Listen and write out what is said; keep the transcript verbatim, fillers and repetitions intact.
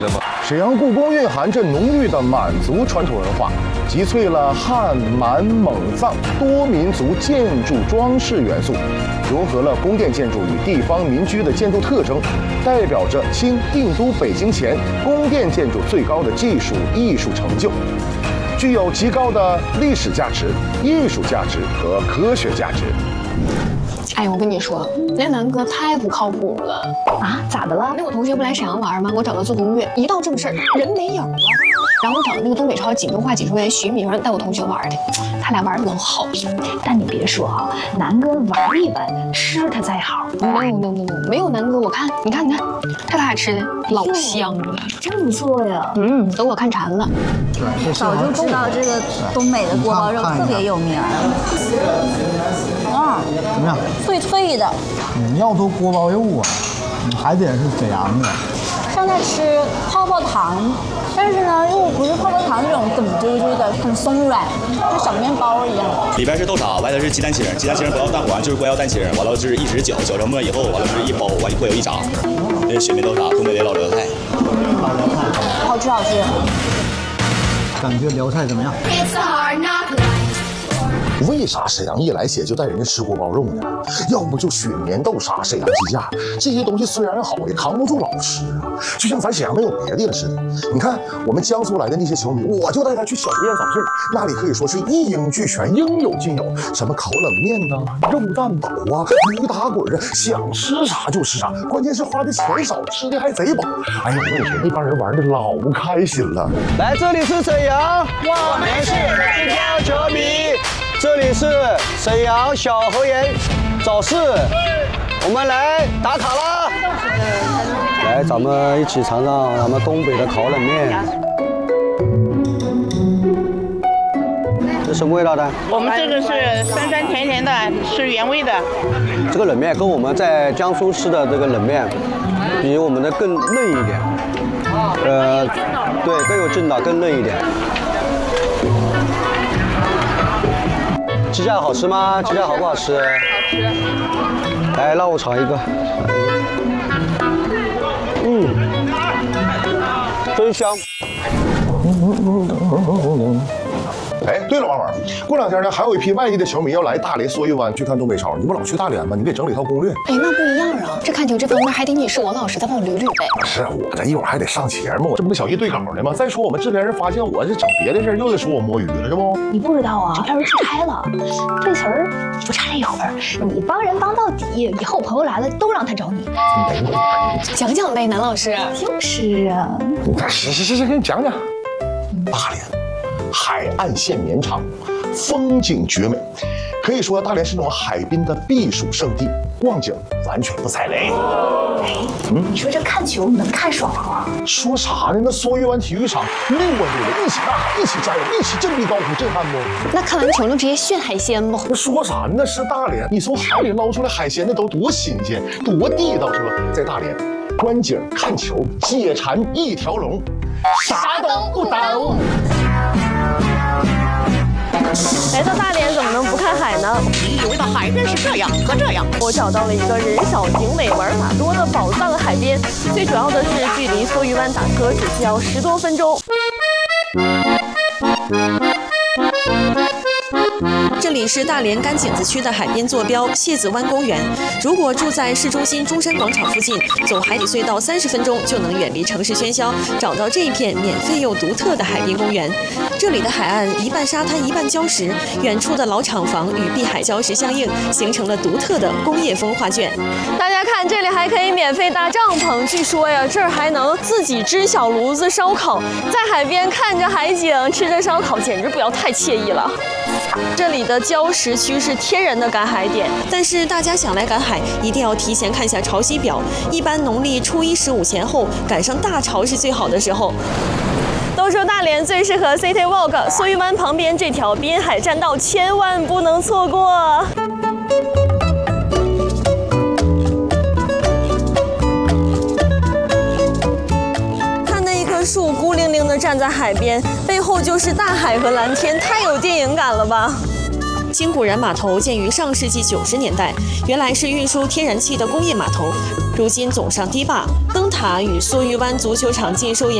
沈阳故宫蕴含着浓郁的满族传统文化，集萃了汉、满、蒙、藏多民族建筑装饰元素，融合了宫殿建筑与地方民居的建筑特征，代表着清定都北京前宫殿建筑最高的技术艺术成就，具有极高的历史价值、艺术价值和科学价值。 哎，我跟你说，那南哥太不靠谱了啊！咋的了？ 那我同学不来沈阳玩吗？我找他做攻略，一到正事儿人没影了。然后我找那个东北超锦州话解说员徐明带我同学玩的，他俩玩的老好了。 但你别说啊，南哥玩一般，吃他再好。 no no no no， 没有南哥，我看你看你看，他俩吃的老香了， 真不错呀。 嗯，都我看馋了。 早就知道这个东北的锅包肉特别有名。哇， 怎么样？ 脆脆的。 你要做锅包肉啊，你还得是沈阳的。 像在吃泡泡糖，但是呢，又不是泡泡糖这种梗啾啾的，很松软，跟小面包一样。 里边是豆沙，外头是鸡蛋清，鸡蛋清不要蛋黄，就是不要蛋清，完了是一直搅，搅成沫以后，完了是一包，完过油一炸。这是雪面豆沙，东北的老辽菜。 老辽菜， 好吃好吃。 感觉辽菜怎么样？ 为啥沈阳一来血就带人家吃锅包肉呢？要不就雪棉豆沙、沈阳鸡架这些东西虽然好，也扛不住老吃啊。就像咱沈阳没有别的了似的。你看我们江苏来的那些球迷，我就带他去小店早市，那里可以说是一应俱全，应有尽有，什么烤冷面呐、肉蛋堡啊、驴打滚啊，想吃啥就吃啥。关键是花的钱少，吃的还贼饱。哎呀，我跟你说，那帮人玩的老开心了。 来，这里是沈阳，我们是南疆球迷。这里是沈阳小河沿早市，我们来打卡啦！来，咱们一起尝尝咱们东北的烤冷面。这什么味道的？ 我们这个是酸酸甜甜的，是原味的。 这个冷面跟我们在江苏吃的这个冷面，比我们的更嫩一点。呃，对，更有劲道，更嫩一点。鸡架好吃吗？鸡架好不好吃？好吃。来，让我尝一个。嗯，真香。 哎，对了，王王，过两天呢，还有一批外地的球迷要来大连梭玉湾去看东北超，你不老去大连吗？你给整理套攻略。 哎，那不一样啊，这看球这方面还得你是我老师再帮我捋捋呗。 不是，我这一会儿还得上节目，这不跟小易对稿呢吗？再说我们制片人发现我这整别的事儿，又得说我摸鱼了，这不？ 你不知道啊，制片人出差了，这词儿就差一会儿。你帮人帮到底，以后朋友来了都让他找你。 讲讲呗，南老师。 就是啊。 是是是是，给你讲讲。大连。海岸线绵长，风景绝美，可以说大连是那种海滨的避暑胜地，逛景完全不踩雷。 哎，嗯，你说这看球能看爽吗？ 说啥呢？那梭玉湾体育场六万多人一起呐喊，一起加油，一起振臂高呼，震撼不？ 那看完球能直接炫海鲜不？ 那说啥呢？那是大连，你从海里捞出来海鲜，那都多新鲜，多地道，是吧？在大连，观景看球，解馋一条龙，啥都不耽误。 来到大连怎么能不看海呢？ 你以为的海边是这样和这样？ 我找到了一个人少景美、玩法多的宝藏海边，最主要的是距离梭玉湾打车只需要十多分钟。 这里是大连甘井子区的海边坐标蟹子湾公园。如果住在市中心中山广场附近，走海底隧道三十分钟就能远离城市喧嚣，找到这一片免费又独特的海滨公园。这里的海岸一半沙滩一半礁石，远处的老厂房与碧海礁石相映，形成了独特的工业风画卷。 大家看，这里还可以免费搭帐篷，据说呀，这儿还能自己支小炉子烧烤，在海边看着海景，吃着烧烤，简直不要太惬意了。这里的礁石区是天然的赶海点， 但是大家想来赶海，一定要提前看下潮汐表。一般农历初一十五前后，赶上大潮是最好的时候。 都说大连最适合 City Walk， 梭玉湾旁边这条滨海栈道千万不能错过。树孤零零地站在海边，背后就是大海和蓝天，太有电影感了吧！ 金古然码头建于上世纪九十年代，原来是运输天然气的工业码头。 如今总上堤坝、灯塔与梭鱼湾足球场禁售演